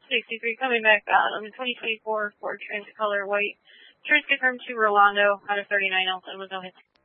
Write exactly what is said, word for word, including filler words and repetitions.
sixty-three coming back out on the twenty twenty-four Ford Transit Color White. Insurance confirmed to Rolando out of thirty-nine Elton with no hits.